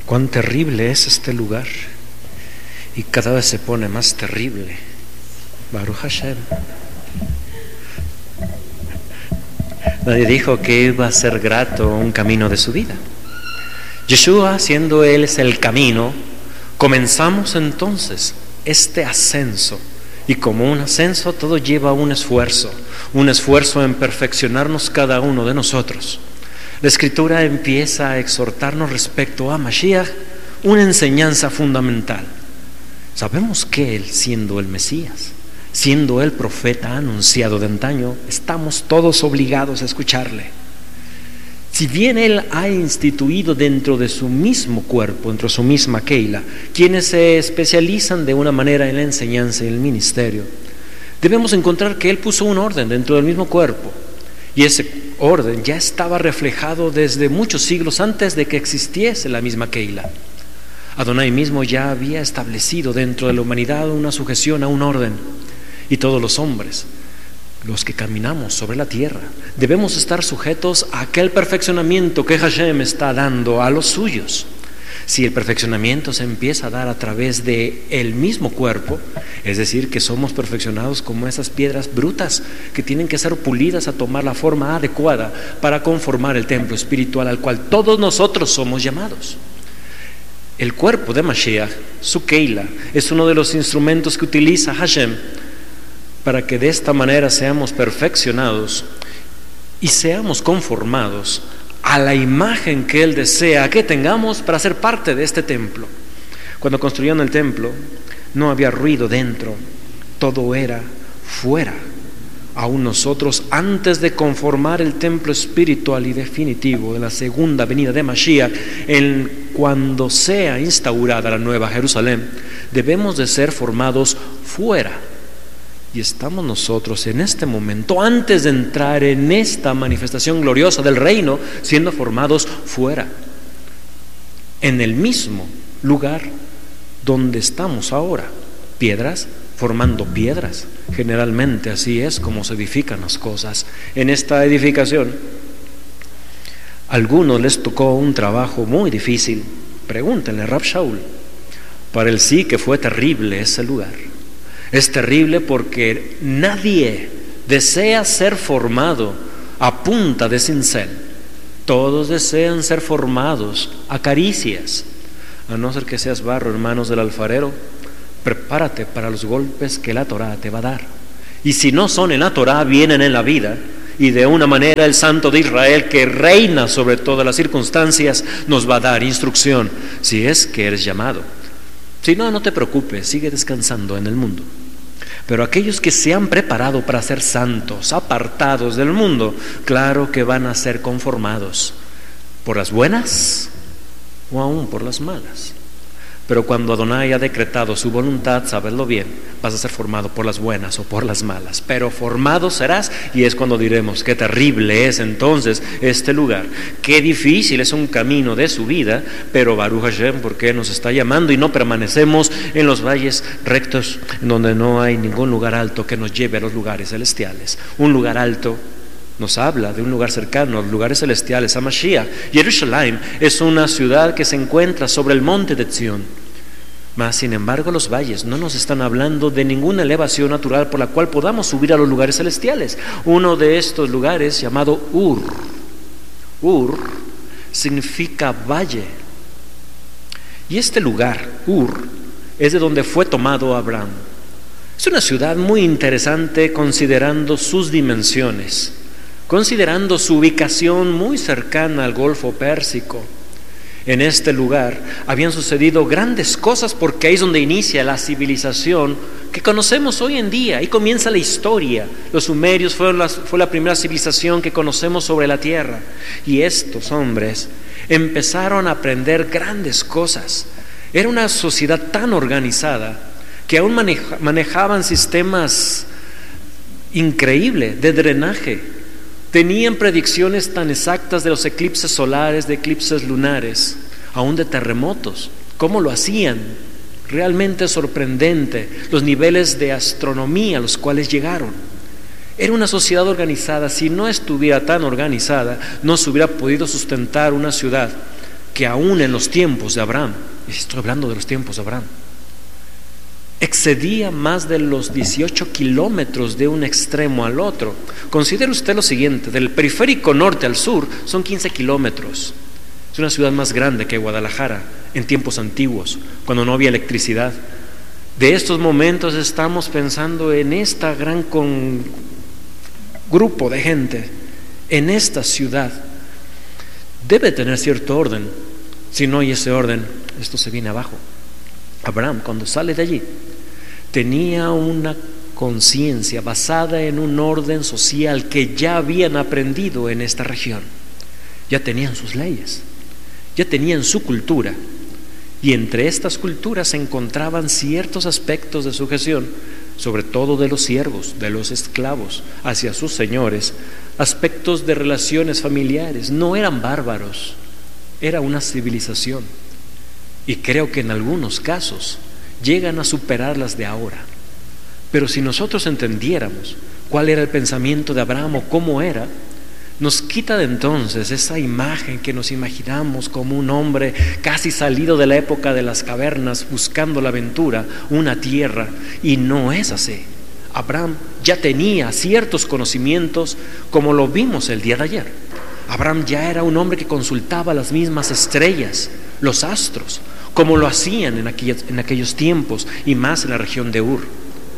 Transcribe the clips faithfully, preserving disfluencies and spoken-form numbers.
Cuán terrible es este lugar, y cada vez se pone más terrible. Baruch Hashem. Nadie dijo que iba a ser grato un camino de su vida. Yeshua, siendo Él es el camino, comenzamos entonces este ascenso. Y como un ascenso, todo lleva un esfuerzo, un esfuerzo en perfeccionarnos cada uno de nosotros. La Escritura empieza a exhortarnos respecto a Mashiach una enseñanza fundamental. Sabemos que Él, siendo el Mesías, siendo el profeta anunciado de antaño, estamos todos obligados a escucharle. Si bien Él ha instituido dentro de su mismo cuerpo, dentro de su misma Keila, quienes se especializan de una manera en la enseñanza y el ministerio, debemos encontrar que Él puso un orden dentro del mismo cuerpo, y ese orden ya estaba reflejado desde muchos siglos antes de que existiese la misma Keila. Adonai mismo ya había establecido dentro de la humanidad una sujeción a un orden, y todos los hombres, los que caminamos sobre la tierra, debemos estar sujetos a aquel perfeccionamiento que Hashem está dando a los suyos. Si el perfeccionamiento se empieza a dar a través de el mismo cuerpo, es decir, que somos perfeccionados como esas piedras brutas que tienen que ser pulidas a tomar la forma adecuada para conformar el templo espiritual al cual todos nosotros somos llamados. El cuerpo de Mashiach, su Keila, es uno de los instrumentos que utiliza Hashem para que de esta manera seamos perfeccionados y seamos conformados a la imagen que Él desea que tengamos para ser parte de este templo. Cuando construyeron el templo, no había ruido dentro, todo era fuera. Aún nosotros, antes de conformar el templo espiritual y definitivo de la segunda venida de Mashiach, en cuando sea instaurada la nueva Jerusalén, debemos de ser formados fuera. Y estamos nosotros en este momento, antes de entrar en esta manifestación gloriosa del reino, siendo formados fuera, en el mismo lugar donde estamos ahora, piedras formando piedras. Generalmente así es como se edifican las cosas. En esta edificación, a algunos les tocó un trabajo muy difícil. Pregúntenle a Rab Shaul. Para él sí que fue terrible ese lugar. Es terrible porque nadie desea ser formado a punta de cincel. Todos desean ser formados a caricias. A no ser que seas barro en manos del alfarero, prepárate para los golpes que la Torá te va a dar. Y si no son en la Torá, vienen en la vida. Y de una manera el Santo de Israel, que reina sobre todas las circunstancias, nos va a dar instrucción si es que eres llamado. Si no, no te preocupes, sigue descansando en el mundo. Pero aquellos que se han preparado para ser santos, apartados del mundo, claro que van a ser conformados por las buenas o aún por las malas. Pero cuando Adonai ha decretado su voluntad, sabedlo bien, vas a ser formado por las buenas o por las malas, pero formado serás, y es cuando diremos qué terrible es entonces este lugar, qué difícil es un camino de su vida, pero Baruch Hashem, porque nos está llamando y no permanecemos en los valles rectos donde no hay ningún lugar alto que nos lleve a los lugares celestiales. Un lugar alto nos habla de un lugar cercano, los lugares celestiales, a Mashiach. Jerusalén es una ciudad que se encuentra sobre el monte de Zion. Mas, sin embargo, los valles no nos están hablando de ninguna elevación natural por la cual podamos subir a los lugares celestiales. Uno de estos lugares, llamado Ur. Ur significa valle. Y este lugar, Ur, es de donde fue tomado Abraham. Es una ciudad muy interesante considerando sus dimensiones, considerando su ubicación muy cercana al Golfo Pérsico. En este lugar habían sucedido grandes cosas porque ahí es donde inicia la civilización que conocemos hoy en día. Ahí comienza la historia. Los sumerios fueron las, fue la primera civilización que conocemos sobre la tierra. Y estos hombres empezaron a aprender grandes cosas. Era una sociedad tan organizada que aún maneja, manejaban sistemas increíbles de drenaje. Tenían predicciones tan exactas de los eclipses solares, de eclipses lunares, aún de terremotos. ¿Cómo lo hacían? Realmente sorprendente los niveles de astronomía a los cuales llegaron. Era una sociedad organizada. Si no estuviera tan organizada, no se hubiera podido sustentar una ciudad que aún en los tiempos de Abraham, y estoy hablando de los tiempos de Abraham, excedía más de los dieciocho kilómetros de un extremo al otro. Considere usted lo siguiente: del periférico norte al sur son quince kilómetros. Es una ciudad más grande que Guadalajara en tiempos antiguos, cuando no había electricidad. De estos momentos estamos pensando en esta gran con... grupo de gente, en esta ciudad. Debe tener cierto orden. Si no hay ese orden, esto se viene abajo. Abraham, cuando sale de allí, tenía una conciencia basada en un orden social que ya habían aprendido en esta región. Ya tenían sus leyes, ya tenían su cultura, y entre estas culturas se encontraban ciertos aspectos de sujeción, sobre todo de los siervos, de los esclavos, hacia sus señores, aspectos de relaciones familiares. No eran bárbaros, era una civilización, y creo que en algunos casos llegan a superar las de ahora. Pero si nosotros entendiéramos cuál era el pensamiento de Abraham o cómo era, nos quita de entonces esa imagen que nos imaginamos como un hombre casi salido de la época de las cavernas buscando la aventura, una tierra, y no es así. Abraham ya tenía ciertos conocimientos, como lo vimos el día de ayer. Abraham ya era un hombre que consultaba las mismas estrellas, los astros, como lo hacían en aquellos, en aquellos tiempos, y más en la región de Ur.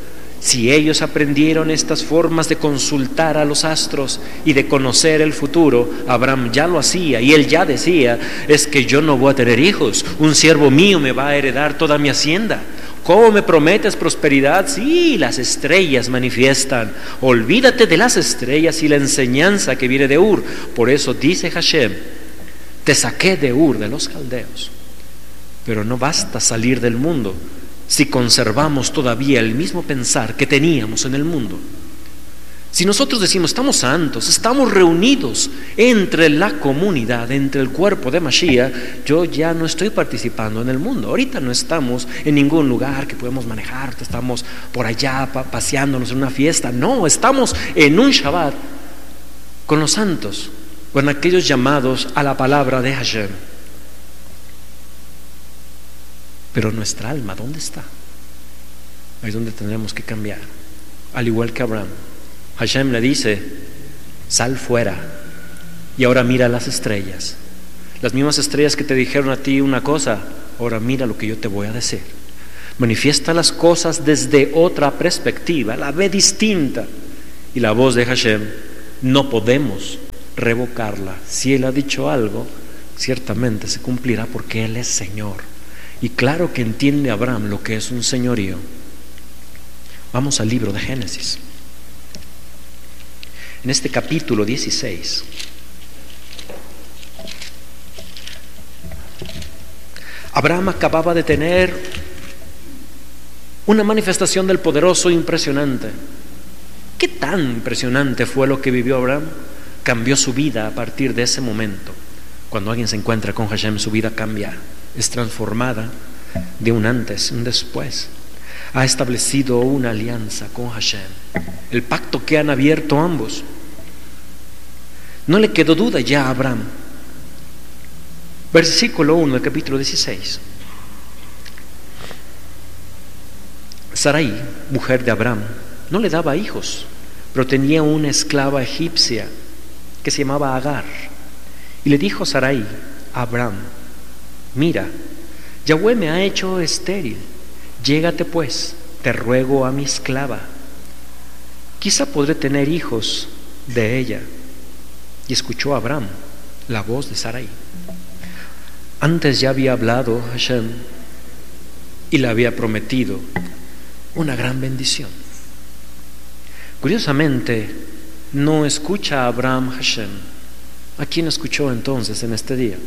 Si ellos aprendieron estas formas de consultar a los astros y de conocer el futuro, Abraham ya lo hacía, y él ya decía: es que yo no voy a tener hijos, un siervo mío me va a heredar toda mi hacienda. ¿Cómo me prometes prosperidad? Sí, las estrellas manifiestan. Olvídate de las estrellas y la enseñanza que viene de Ur. Por eso dice Hashem: te saqué de Ur, de los caldeos. Pero no basta salir del mundo si conservamos todavía el mismo pensar que teníamos en el mundo. Si nosotros decimos: estamos santos, estamos reunidos entre la comunidad, entre el cuerpo de Mashiach, yo ya no estoy participando en el mundo. Ahorita no estamos en ningún lugar que podemos manejar, estamos por allá pa- paseándonos en una fiesta. No, estamos en un Shabbat con los santos, con aquellos llamados a la palabra de Hashem. Pero nuestra alma, ¿dónde está? Ahí es donde tendremos que cambiar. Al igual que Abraham, Hashem le dice: sal fuera y ahora mira las estrellas. Las mismas estrellas que te dijeron a ti una cosa, ahora mira lo que yo te voy a decir. Manifiesta las cosas desde otra perspectiva, la ve distinta. Y la voz de Hashem no podemos revocarla. Si Él ha dicho algo, ciertamente se cumplirá, porque Él es Señor. Y claro que entiende Abraham lo que es un señorío. Vamos al libro de Génesis. En este capítulo dieciséis, Abraham acababa de tener una manifestación del poderoso impresionante. ¿Qué tan impresionante fue lo que vivió Abraham? Cambió su vida a partir de ese momento. Cuando alguien se encuentra con Hashem, su vida cambia, es transformada de un antes, un después. Ha establecido una alianza con Hashem, el pacto que han abierto ambos. No le quedó duda ya a Abraham. Versículo uno del capítulo dieciséis. Sarai, mujer de Abraham, no le daba hijos, pero tenía una esclava egipcia que se llamaba Agar. Y le dijo Sarai a Abraham: mira, Yahweh me ha hecho estéril, llégate pues, te ruego, a mi esclava, quizá podré tener hijos de ella. Y escuchó Abraham la voz de Sarai. Antes ya había hablado Hashem y le había prometido una gran bendición. Curiosamente, no escucha a Abraham Hashem. ¿A quién escuchó entonces en este día?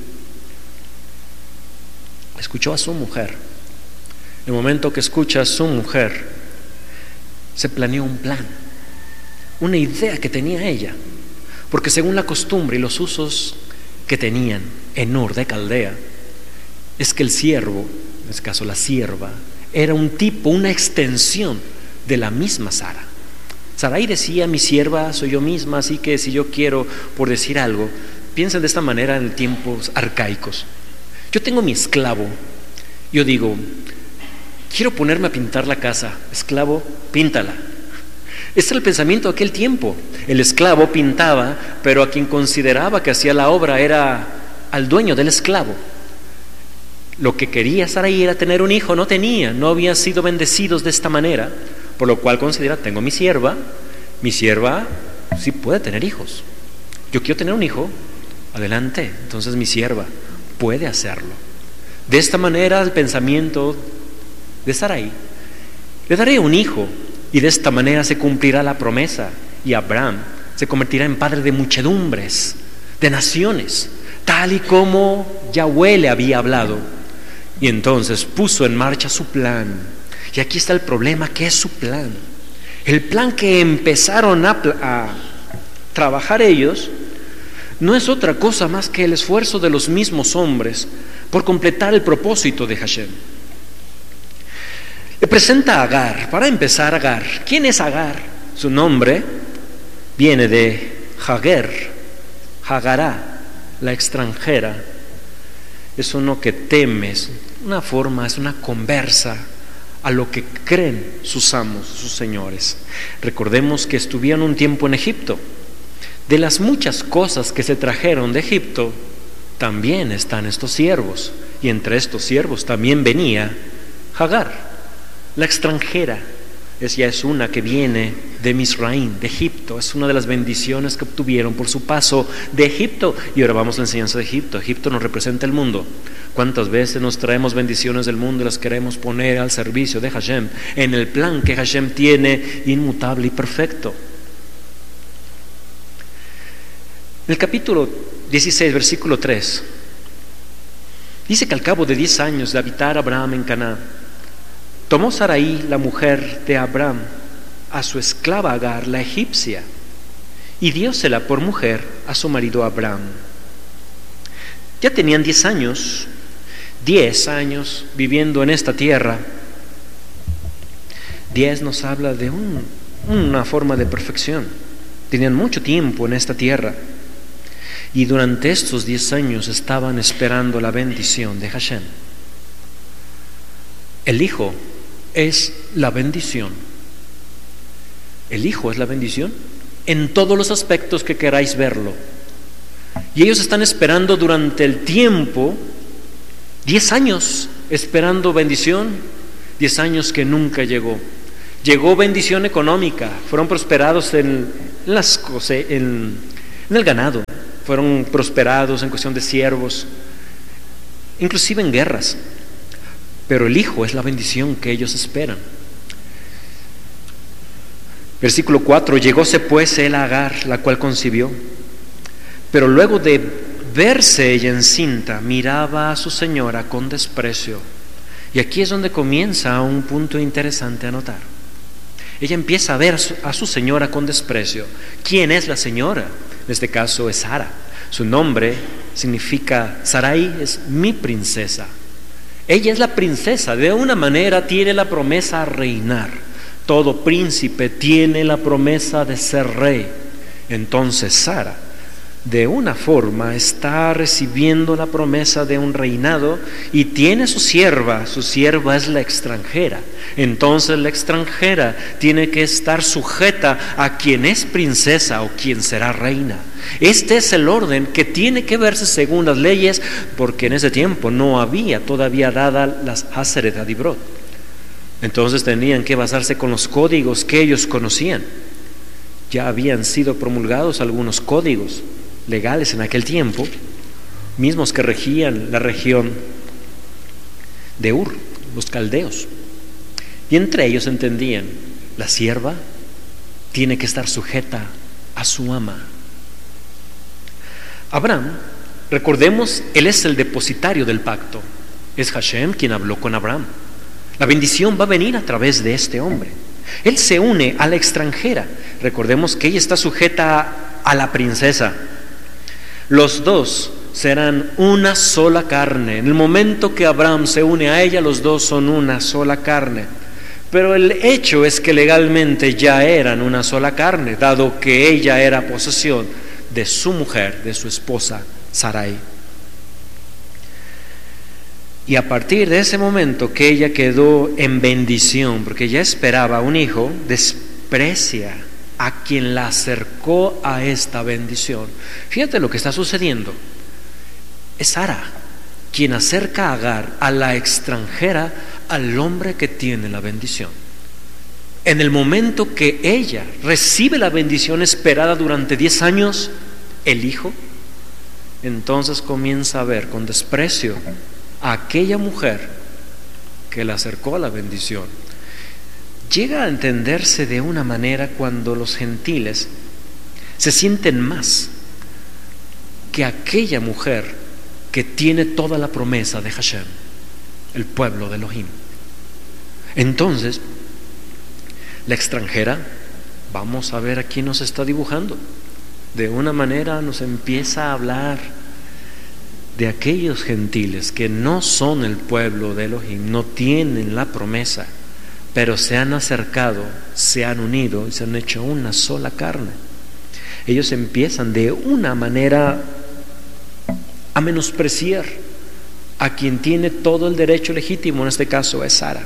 Escuchó a su mujer. En el momento que escucha a su mujer, se planeó un plan, una idea que tenía ella, porque según la costumbre y los usos que tenían en Ur de Caldea, es que el siervo, en este caso la sierva, era un tipo, una extensión de la misma Sara. Sarai decía: mi sierva soy yo misma, así que si yo quiero, por decir algo, piensen de esta manera en tiempos arcaicos. Yo tengo mi esclavo, yo digo, quiero ponerme a pintar la casa. Esclavo, píntala. Ese era el pensamiento de aquel tiempo. El esclavo pintaba, pero a quien consideraba que hacía la obra era al dueño del esclavo. Lo que quería Sarai era tener un hijo, no tenía, no habían sido bendecidos de esta manera, por lo cual considera, tengo mi sierva, mi sierva sí puede tener hijos. Yo quiero tener un hijo, adelante, entonces mi sierva puede hacerlo. De esta manera el pensamiento de Sarai, le daré un hijo y de esta manera se cumplirá la promesa y Abraham se convertirá en padre de muchedumbres, de naciones, tal y como Yahweh le había hablado. Y entonces puso en marcha su plan. Y aquí está el problema, ¿qué es su plan? El plan que empezaron a, a trabajar ellos no es otra cosa más que el esfuerzo de los mismos hombres por completar el propósito de Hashem. Le presenta a Agar. Para empezar, Agar. ¿Quién es Agar? Su nombre viene de Hager, Hagará, la extranjera. Es uno que teme, es una forma, es una conversa a lo que creen sus amos, sus señores. Recordemos que estuvieron un tiempo en Egipto. De las muchas cosas que se trajeron de Egipto, también están estos siervos. Y entre estos siervos también venía Hagar, la extranjera. Ella es una que viene de Misraim, de Egipto. Es una de las bendiciones que obtuvieron por su paso de Egipto. Y ahora vamos a la enseñanza de Egipto. Egipto nos representa el mundo. ¿Cuántas veces nos traemos bendiciones del mundo y las queremos poner al servicio de Hashem, en el plan que Hashem tiene inmutable y perfecto? En el capítulo dieciséis, versículo tres, dice que al cabo de diez años de habitar Abraham en Canaán, tomó Sarai, la mujer de Abraham, a su esclava Agar, la egipcia, y diósela por mujer a su marido Abraham. Ya tenían diez años, diez años viviendo en esta tierra. Diez nos habla de un, una forma de perfección. Tenían mucho tiempo en esta tierra. Y durante estos diez años estaban esperando la bendición de Hashem. El hijo es la bendición. El hijo es la bendición en todos los aspectos que queráis verlo. Y ellos están esperando durante el tiempo, diez años esperando bendición, diez años que nunca llegó. Llegó bendición económica, fueron prosperados en, las cose, en, en el ganado, fueron prosperados en cuestión de siervos, inclusive en guerras. Pero el hijo es la bendición que ellos esperan. Versículo cuatro, llegóse pues él a Agar, la cual concibió, pero luego de verse ella encinta, miraba a su señora con desprecio. Y aquí es donde comienza un punto interesante a notar. Ella empieza a ver a su señora con desprecio. ¿Quién es la señora? En este caso es Sara. Su nombre significa, Sarai es mi princesa. Ella es la princesa, de una manera tiene la promesa a reinar. Todo príncipe tiene la promesa de ser rey. Entonces Sara, de una forma, está recibiendo la promesa de un reinado y tiene su sierva. Su sierva es la extranjera. Entonces la extranjera tiene que estar sujeta a quien es princesa o quien será reina. Este es el orden que tiene que verse según las leyes, porque en ese tiempo no había todavía dada las Aseret Adibrot. Entonces tenían que basarse con los códigos que ellos conocían. Ya habían sido promulgados algunos códigos legales en aquel tiempo, mismos que regían la región de Ur, los caldeos. Y entre ellos entendían, la sierva tiene que estar sujeta a su ama. Abraham, recordemos, él es el depositario del pacto. Es Hashem quien habló con Abraham. La bendición va a venir a través de este hombre. Él se une a la extranjera. Recordemos que ella está sujeta a la princesa. Los dos serán una sola carne. En el momento que Abraham se une a ella, los dos son una sola carne. Pero el hecho es que legalmente ya eran una sola carne, dado que ella era posesión de su mujer, de su esposa Sarai. Y a partir de ese momento que ella quedó en bendición, porque ella esperaba un hijo, desprecia a quien la acercó a esta bendición. Fíjate lo que está sucediendo. Es Sara quien acerca a Agar, a la extranjera, al hombre que tiene la bendición. En el momento que ella recibe la bendición esperada durante diez años, el hijo, entonces comienza a ver con desprecio a aquella mujer que la acercó a la bendición. Llega a entenderse de una manera cuando los gentiles se sienten más que aquella mujer que tiene toda la promesa de Hashem, el pueblo de Elohim. Entonces, la extranjera, vamos a ver aquí nos está dibujando. De una manera nos empieza a hablar de aquellos gentiles que no son el pueblo de Elohim, no tienen la promesa, pero se han acercado, se han unido y se han hecho una sola carne. Ellos empiezan de una manera a menospreciar a quien tiene todo el derecho legítimo, en este caso es Sara.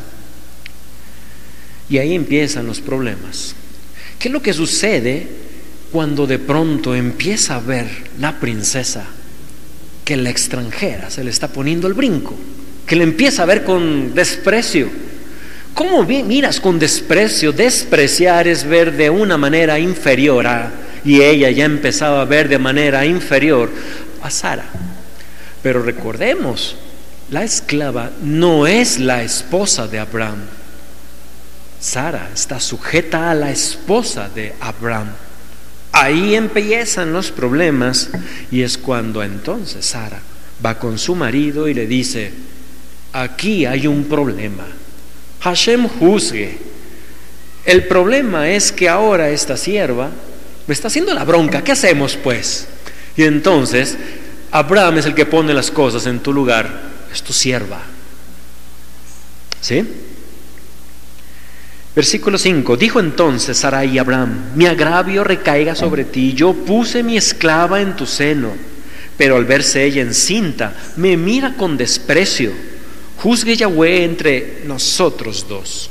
Y ahí empiezan los problemas. ¿Qué es lo que sucede cuando de pronto empieza a ver la princesa que la extranjera se le está poniendo el brinco, que le empieza a ver con desprecio? ¿Cómo miras con desprecio? Despreciar es ver de una manera inferior a, y ella ya empezaba a ver de manera inferior a Sara. Pero recordemos, la esclava no es la esposa de Abraham. Sara está sujeta a la esposa de Abraham. Ahí empiezan los problemas, y es cuando entonces Sara va con su marido y le dice: aquí hay un problema, Hashem juzgue. El problema es que ahora esta sierva me está haciendo la bronca, ¿qué hacemos pues? Y entonces Abraham es el que pone las cosas en tu lugar, es tu sierva. ¿Sí? Versículo cinco. Dijo entonces Sarai a Abraham: mi agravio recaiga sobre ti, yo puse mi esclava en tu seno, pero al verse ella encinta, me mira con desprecio. Juzgue Yahweh entre nosotros dos.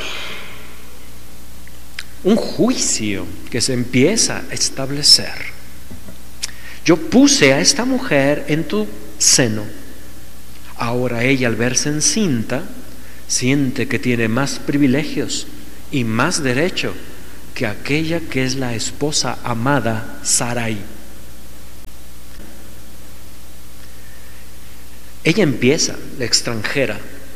Un juicio que se empieza a establecer. Yo puse a esta mujer en tu seno. Ahora ella, al verse encinta, siente que tiene más privilegios y más derecho que aquella que es la esposa amada Sarai. Ella empieza, la extranjera,